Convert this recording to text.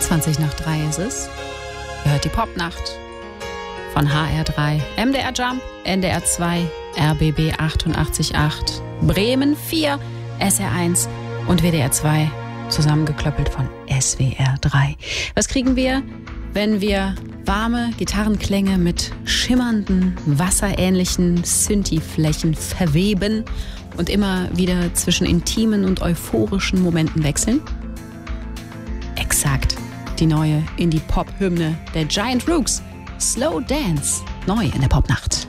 20:03 ist es. Ihr hört die Popnacht von HR3, MDR Jump, NDR 2, RBB 88.8, Bremen 4, SR1 und WDR 2, zusammengeklöppelt von SWR 3. Was kriegen wir, wenn wir warme Gitarrenklänge mit schimmernden, wasserähnlichen Synthi-Flächen verweben und immer wieder zwischen intimen und euphorischen Momenten wechseln? Exakt, die neue Indie-Pop-Hymne der Giant Rooks, Slow Dance, neu in der Popnacht.